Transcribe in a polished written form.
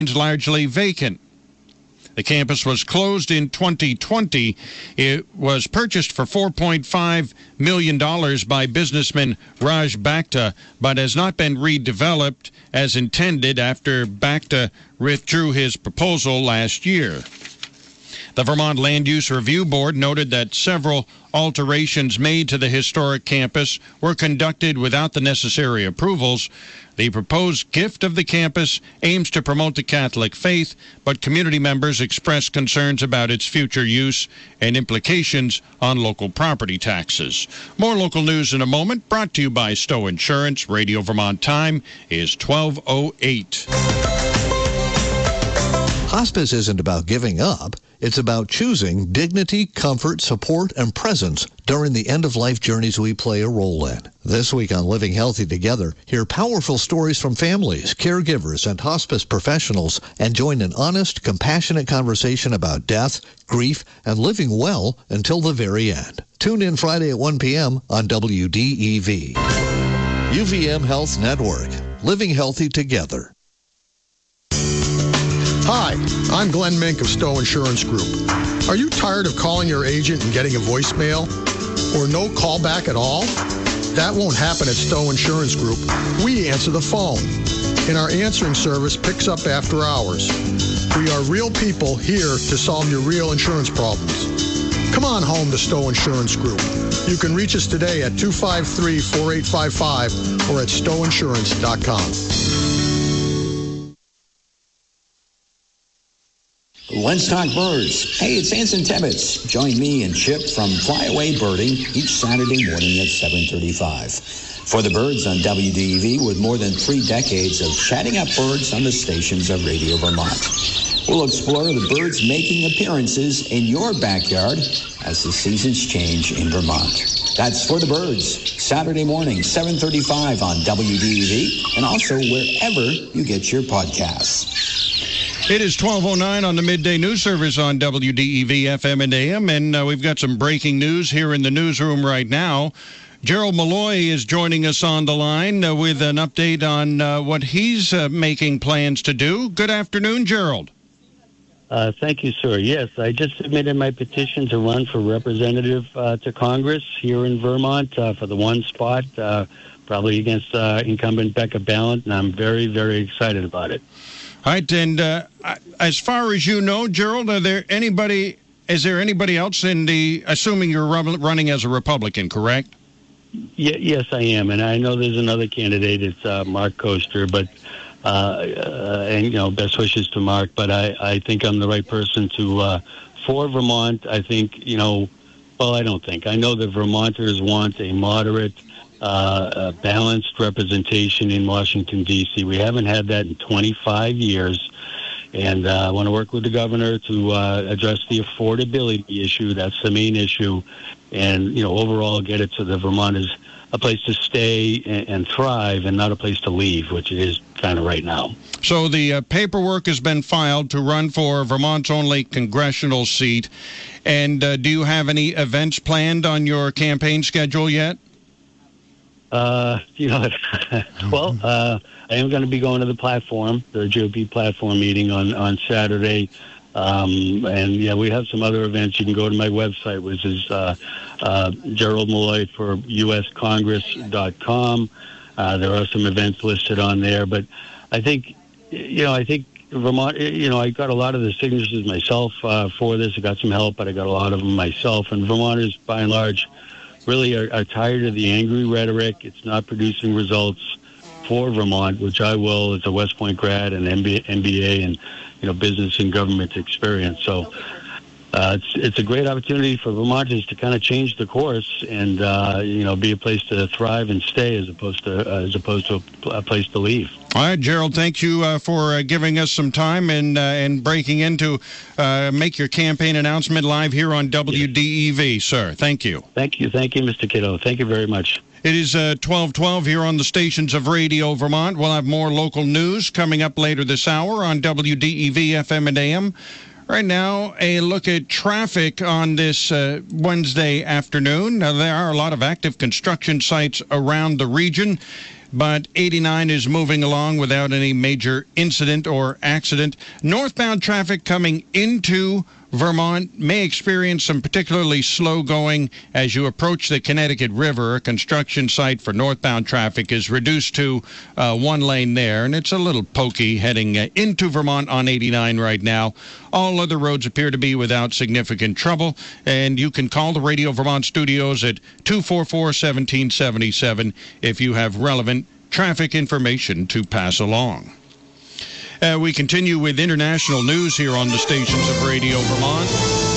largely vacant. The campus was closed in 2020. It was purchased for $4.5 million by businessman Raj Bhakta, but has not been redeveloped as intended after Bhakta withdrew his proposal last year. The Vermont Land Use Review Board noted that several alterations made to the historic campus were conducted without the necessary approvals. The proposed gift of the campus aims to promote the Catholic faith, but community members expressed concerns about its future use and implications on local property taxes. More local news in a moment, brought to you by Stowe Insurance. Radio Vermont time is 12:08. Hospice isn't about giving up. It's about choosing dignity, comfort, support, and presence during the end-of-life journeys we play a role in. This week on Living Healthy Together, hear powerful stories from families, caregivers, and hospice professionals, and join an honest, compassionate conversation about death, grief, and living well until the very end. Tune in Friday at 1 p.m. on WDEV. UVM Health Network. Living Healthy Together. Hi, I'm Glenn Mink of Stowe Insurance Group. Are you tired of calling your agent and getting a voicemail? Or no callback at all? That won't happen at Stowe Insurance Group. We answer the phone, and our answering service picks up after hours. We are real people here to solve your real insurance problems. Come on home to Stowe Insurance Group. You can reach us today at 253-4855 or at stoweinsurance.com. Let's talk birds. Hey, it's Anson Tebbets. Join me and Chip from Flyaway Birding each Saturday morning at 7:35. For the birds on WDEV, with more than 3 decades of chatting up birds on the stations of Radio Vermont. We'll explore the birds making appearances in your backyard as the seasons change in Vermont. That's For the Birds, Saturday morning, 7:35 on WDEV, and also wherever you get your podcasts. It is 12:09 on the Midday News Service on WDEV FM and AM, and we've got some breaking news here in the newsroom right now. Gerald Malloy is joining us on the line with an update on what he's making plans to do. Good afternoon, Gerald. Thank you, sir. Yes, I just submitted my petition to run for representative to Congress here in Vermont for the one spot, probably against incumbent Becca Ballant, and I'm very, very excited about it. All right, and as far as you know, Gerald, is there anybody else in the, assuming you're running as a Republican, correct? Yes, I am, and I know there's another candidate. It's Mark Coaster, but and best wishes to Mark. But I think I'm the right person for Vermont. I think I don't think. I know that Vermonters want a moderate, balanced representation in Washington, D.C. We haven't had that in 25 years. And I want to work with the governor to address the affordability issue. That's the main issue. And, overall get it so that Vermont is a place to stay and thrive and not a place to leave, which it is kind of right now. So the paperwork has been filed to run for Vermont's only congressional seat. And do you have any events planned on your campaign schedule yet? I am going to be going to the platform, the GOP platform meeting on Saturday. We have some other events. You can go to my website, which is Gerald Malloy for uscongress.com. There are some events listed on there, but I think Vermont, I got a lot of the signatures myself for this. I got some help, but I got a lot of them myself. And Vermonters, by and large, really are tired of the angry rhetoric. It's not producing results for Vermont, which I will as a West Point grad and MBA and business and government experience. So it's a great opportunity for Vermonters to kind of change the course and be a place to thrive and stay as opposed to a place to leave. All right, Gerald, thank you for giving us some time and breaking in to make your campaign announcement live here on WDEV, sir. Thank you. Thank you, Mr. Kiddo. Thank you very much. It is 12:12 here on the stations of Radio Vermont. We'll have more local news coming up later this hour on WDEV FM and AM. Right now, a look at traffic on this Wednesday afternoon. Now, there are a lot of active construction sites around the region. but 89 is moving along without any major incident or accident. Northbound traffic coming into Vermont may experience some particularly slow going as you approach the Connecticut River. A construction site for northbound traffic is reduced to one lane there, and it's a little pokey heading into Vermont on 89 right now. All other roads appear to be without significant trouble, and you can call the Radio Vermont studios at 244-1777 if you have relevant traffic information to pass along. We continue with international news here on the stations of Radio Vermont.